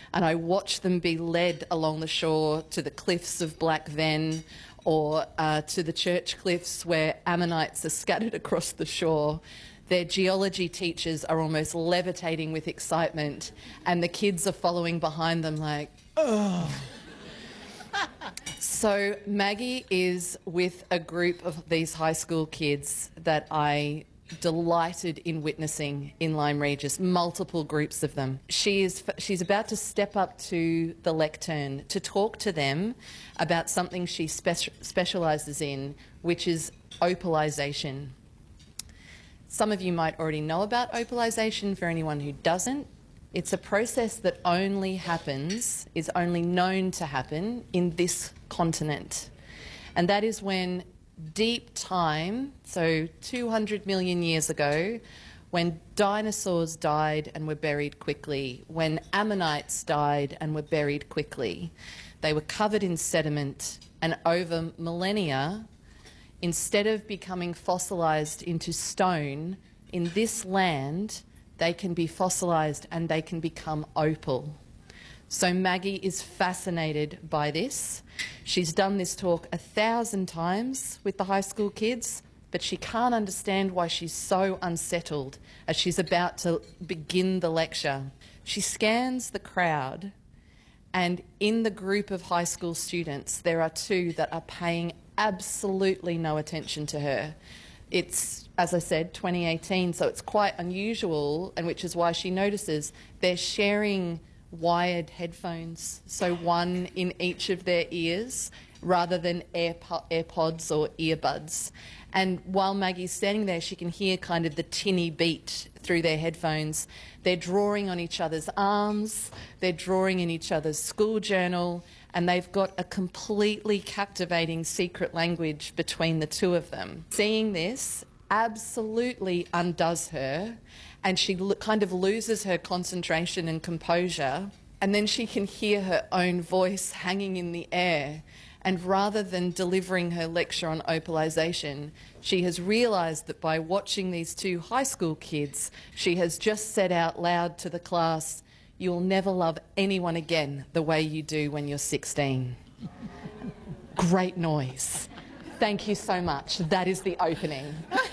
and I watch them be led along the shore to the cliffs of Black Ven, or to the church cliffs where ammonites are scattered across the shore. Their geology teachers are almost levitating with excitement, and the kids are following behind them like, oh. So Maggie is with a group of these high school kids that I delighted in witnessing in Lyme Regis, multiple groups of them. She's about to step up to the lectern to talk to them about something she specialises in, which is opalization. Some of you might already know about opalization. For anyone who doesn't, it's a process that only happens, is only known to happen in this continent. And that is when deep time, so 200 million years ago, when dinosaurs died and were buried quickly, when ammonites died and were buried quickly, they were covered in sediment, and over millennia, instead of becoming fossilised into stone, in this land, they can be fossilised and they can become opal. So Maggie is fascinated by this. She's done this talk 1,000 times with the high school kids, but she can't understand why she's so unsettled as she's about to begin the lecture. She scans the crowd, and in the group of high school students, there are two that are paying absolutely no attention to her. It's, as I said, 2018, so it's quite unusual, and which is why she notices they're sharing wired headphones, so one in each of their ears rather than AirPods or earbuds. And while Maggie's standing there, she can hear kind of the tinny beat through their headphones. They're drawing on each other's arms, they're drawing in each other's school journal, and they've got a completely captivating secret language between the two of them. Seeing this absolutely undoes her, and she kind of loses her concentration and composure, and then she can hear her own voice hanging in the air. And rather than delivering her lecture on opalization, she has realised that by watching these two high school kids, she has just said out loud to the class, "You'll never love anyone again the way you do when you're 16. Great noise. Thank you so much. That is the opening.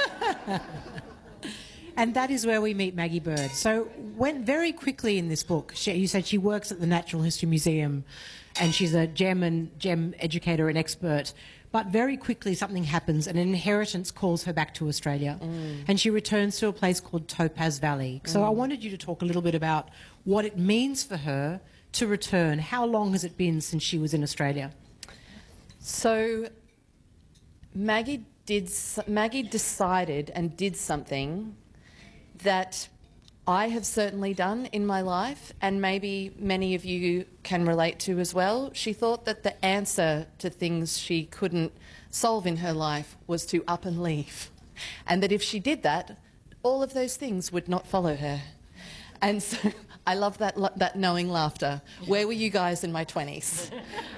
And that is where we meet Maggie Bird. So when very quickly in this book, you said she works at the Natural History Museum and she's a gem educator and expert, but very quickly something happens and an inheritance calls her back to Australia and she returns to a place called Topaz Valley. So I wanted you to talk a little bit about what it means for her to return. How long has it been since she was in Australia? So Maggie decided and did something that I have certainly done in my life, and maybe many of you can relate to as well. She thought that the answer to things she couldn't solve in her life was to up and leave, and that if she did that, all of those things would not follow her. And so I love that knowing laughter. Where were you guys in my 20s?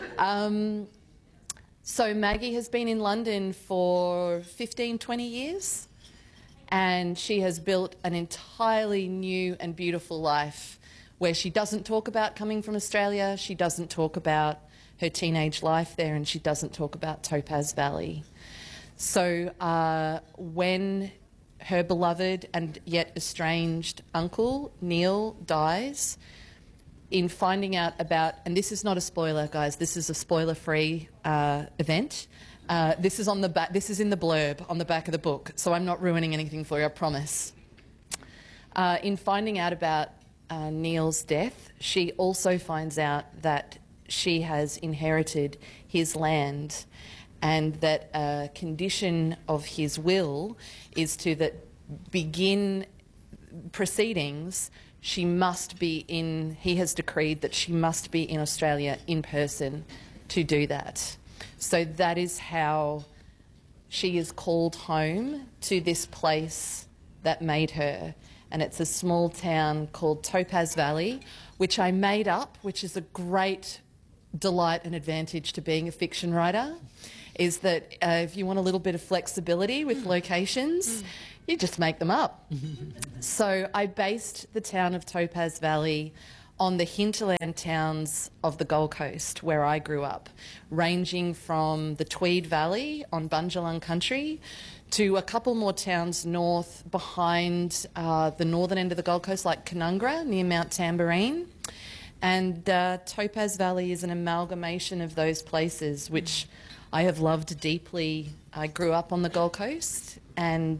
So Maggie has been in London for 15, 20 years. And she has built an entirely new and beautiful life where she doesn't talk about coming from Australia, she doesn't talk about her teenage life there, and she doesn't talk about Topaz Valley. So when her beloved and yet estranged uncle, Neil, dies, in finding out about, and this is not a spoiler, guys, this is a spoiler-free event. This is on the back. This is in the blurb on the back of the book, so I'm not ruining anything for you, I promise. In finding out about Neil's death, she also finds out that she has inherited his land, and that a condition of his will is to that begin proceedings. She must be in. He has decreed that she must be in Australia in person to do that. So that is how she is called home to this place that made her. And it's a small town called Topaz Valley, which I made up, which is a great delight and advantage to being a fiction writer, is that if you want a little bit of flexibility with locations, you just make them up. So I based the town of Topaz Valley on the hinterland towns of the Gold Coast where I grew up, ranging from the Tweed Valley on Bundjalung country to a couple more towns north behind the northern end of the Gold Coast, like Canungra near Mount Tamborine. And Topaz Valley is an amalgamation of those places, which I have loved deeply. I grew up on the Gold Coast, and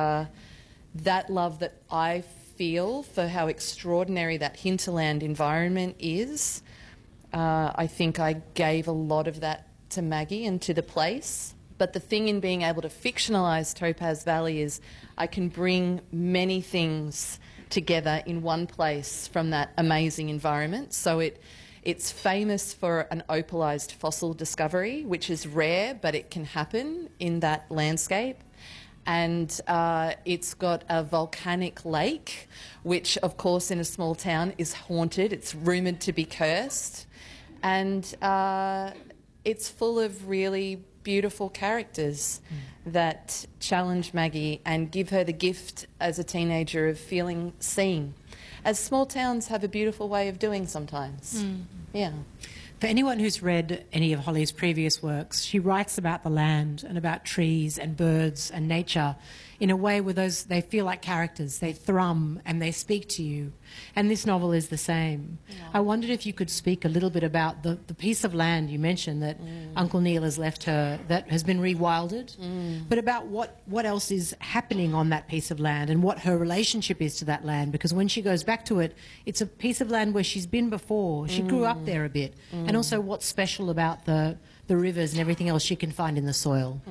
that love that I feel for how extraordinary that hinterland environment is, I think I gave a lot of that to Maggie and to the place. But the thing in being able to fictionalise Topaz Valley is I can bring many things together in one place from that amazing environment. So it's famous for an opalised fossil discovery, which is rare, but it can happen in that landscape. And it's got a volcanic lake, which, of course, in a small town is haunted. It's rumoured to be cursed. And it's full of really beautiful characters that challenge Maggie and give her the gift as a teenager of feeling seen, as small towns have a beautiful way of doing sometimes. Yeah. For anyone who's read any of Holly's previous works, she writes about the land and about trees and birds and nature in a way where they feel like characters. They thrum and they speak to you. And this novel is the same. Yeah. I wondered if you could speak a little bit about the piece of land you mentioned that Uncle Neil has left her that has been rewilded, but about what else is happening on that piece of land and what her relationship is to that land, because when she goes back to it, it's a piece of land where she's been before. She grew up there a bit. And also what's special about the rivers and everything else she can find in the soil.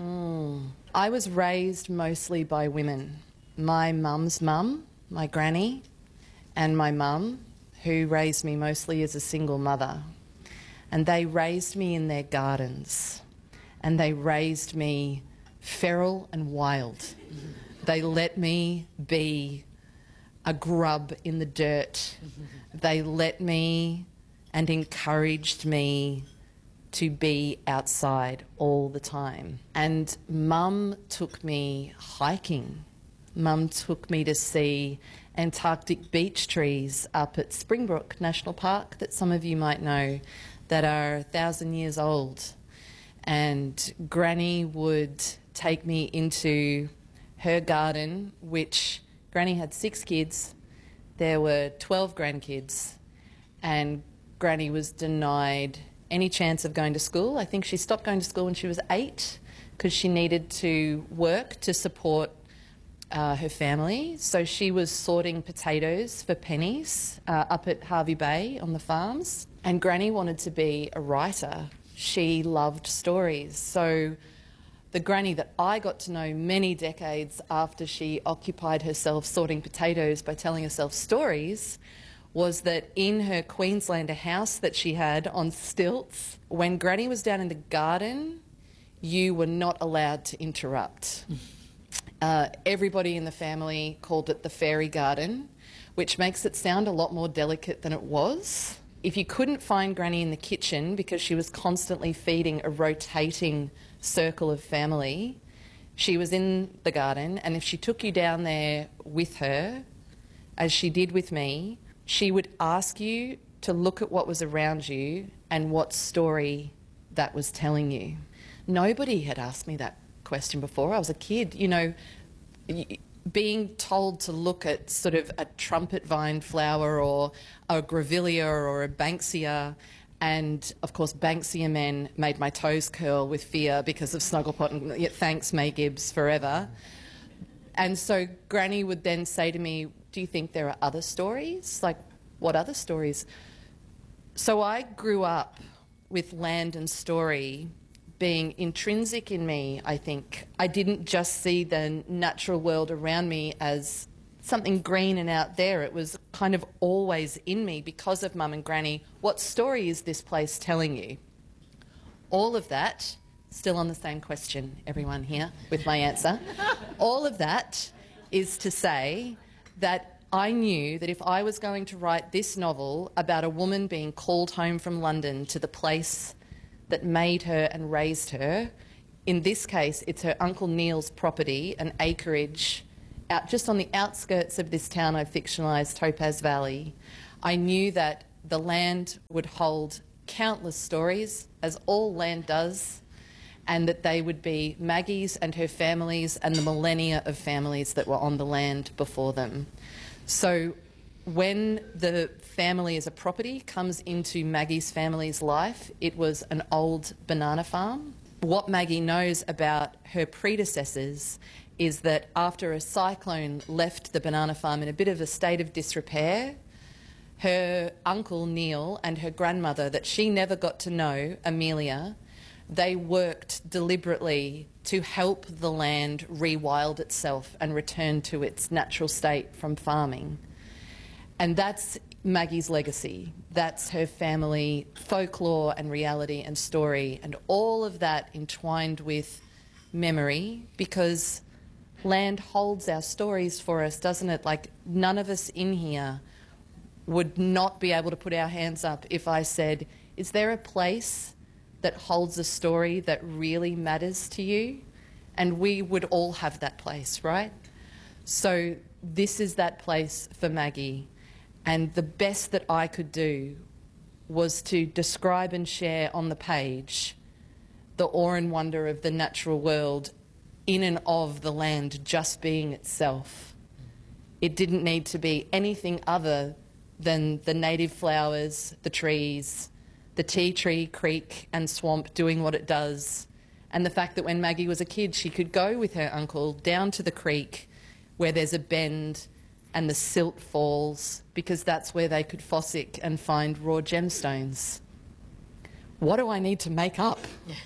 I was raised mostly by women. My mum's mum, my granny, and my mum, who raised me mostly as a single mother. And they raised me in their gardens. And they raised me feral and wild. They let me be a grub in the dirt. They let me and encouraged me to be outside all the time. And Mum took me hiking. Mum took me to see Antarctic beech trees up at Springbrook National Park that some of you might know, that are 1,000 years old. And Granny would take me into her garden, which Granny had 6 kids. There were 12 grandkids, and Granny was denied any chance of going to school. I think she stopped going to school when she was 8 because she needed to work to support her family. So she was sorting potatoes for pennies up at Harvey Bay on the farms. And Granny wanted to be a writer. She loved stories. So the Granny that I got to know many decades after she occupied herself sorting potatoes by telling herself stories was that in her Queenslander house that she had on stilts, when Granny was down in the garden, you were not allowed to interrupt. Everybody in the family called it the fairy garden, which makes it sound a lot more delicate than it was. If you couldn't find Granny in the kitchen because she was constantly feeding a rotating circle of family, she was in the garden, and if she took you down there with her, as she did with me, she would ask you to look at what was around you and what story that was telling you. Nobody had asked me that question before. I was a kid, you know, being told to look at sort of a trumpet vine flower or a grevillea or a banksia, and of course banksia men made my toes curl with fear because of Snugglepot and thanks May Gibbs forever. And so Granny would then say to me, do you think there are other stories? Like, what other stories? So I grew up with land and story being intrinsic in me, I think. I didn't just see the natural world around me as something green and out there. It was kind of always in me because of Mum and Granny. What story is this place telling you? All of that, still on the same question, everyone here, with my answer. All of that is to say that I knew that if I was going to write this novel about a woman being called home from London to the place that made her and raised her, in this case it's her Uncle Neil's property, an acreage out just on the outskirts of this town I've fictionalised, Topaz Valley. I knew that the land would hold countless stories, as all land does, and that they would be Maggie's and her family's and the millennia of families that were on the land before them. So when the family as a property comes into Maggie's family's life, it was an old banana farm. What Maggie knows about her predecessors is that after a cyclone left the banana farm in a bit of a state of disrepair, her uncle Neil and her grandmother, that she never got to know, Amelia, they worked deliberately to help the land rewild itself and return to its natural state from farming. And that's Maggie's legacy. That's her family folklore and reality and story, and all of that entwined with memory, because land holds our stories for us, doesn't it? Like, none of us in here would not be able to put our hands up if I said, is there a place that holds a story that really matters to you? And we would all have that place, right? So this is that place for Maggie. And the best that I could do was to describe and share on the page the awe and wonder of the natural world in and of the land just being itself. It didn't need to be anything other than the native flowers, the trees, the tea tree, creek and swamp doing what it does, and the fact that when Maggie was a kid she could go with her uncle down to the creek where there's a bend and the silt falls, because that's where they could fossick and find raw gemstones. What do I need to make up?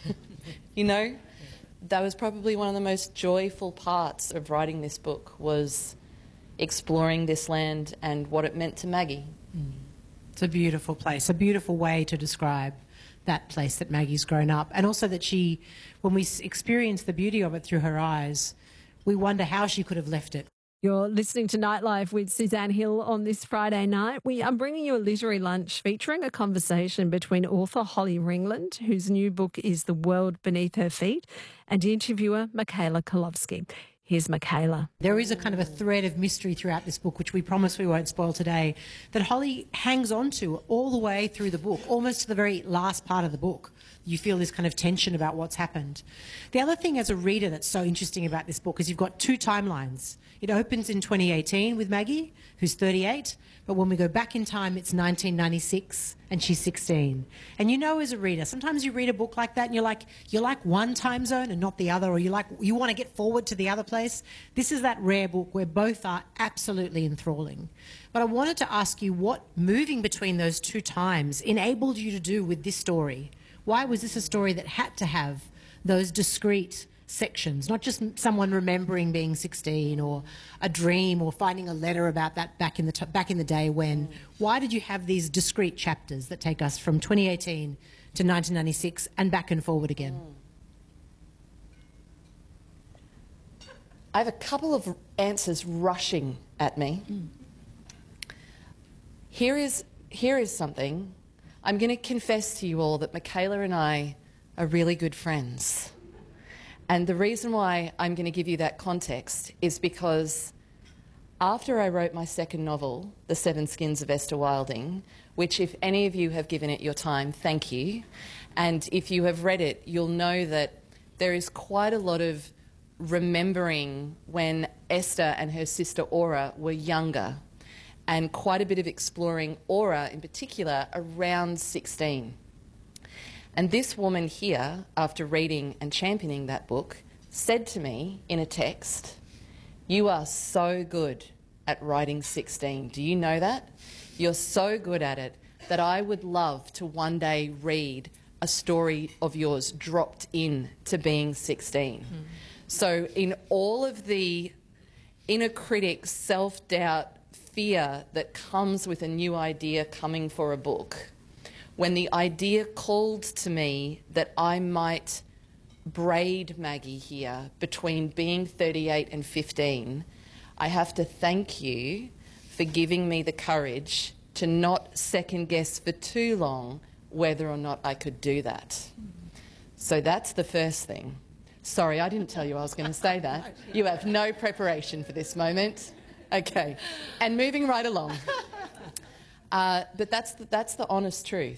You know? That was probably one of the most joyful parts of writing this book, was exploring this land and what it meant to Maggie. It's a beautiful place, a beautiful way to describe that place that Maggie's grown up. And also that she, when we experience the beauty of it through her eyes, we wonder how she could have left it. You're listening to Nightlife with Suzanne Hill on this Friday night. We are bringing you a literary lunch featuring a conversation between author Holly Ringland, whose new book is The World Beneath Her Feet, and interviewer Michaela Kolowski. Here's Michaela. There is a kind of a thread of mystery throughout this book, which we promise we won't spoil today, that Holly hangs on to all the way through the book, almost to the very last part of the book. You feel this kind of tension about what's happened. The other thing as a reader that's so interesting about this book is you've got two timelines. It opens in 2018 with Maggie, who's 38, but when we go back in time, it's 1996, and she's 16. And you know, as a reader, sometimes you read a book like that and you like one time zone and not the other, or you want to get forward to the other place. This is that rare book where both are absolutely enthralling. But I wanted to ask you what moving between those two times enabled you to do with this story. Why was this a story that had to have those discrete sections, not just someone remembering being 16 or a dream or finding a letter about that back in the day when? Why did you have these discrete chapters that take us from 2018 to 1996 and back and forward again? I have a couple of answers rushing at me. Here is something. I'm going to confess to you all that Michaela and I are really good friends. And the reason why I'm going to give you that context is because after I wrote my second novel, The Seven Skins of Esther Wilding, which if any of you have given it your time, thank you. And if you have read it, you'll know that there is quite a lot of remembering when Esther and her sister Aura were younger, and quite a bit of exploring Aura in particular around 16. And this woman here, after reading and championing that book, said to me in a text, "You are so good at writing 16. Do you know that? You're so good at it that I would love to one day read a story of yours dropped in to being 16. So in all of the inner critic, self-doubt, fear that comes with a new idea coming for a book, when the idea called to me that I might braid Maggie here between being 38 and 15, I have to thank you for giving me the courage to not second guess for too long whether or not I could do that. So that's the first thing. Sorry, I didn't tell you I was going to say that. You have no preparation for this moment. Okay, and moving right along. But that's the honest truth.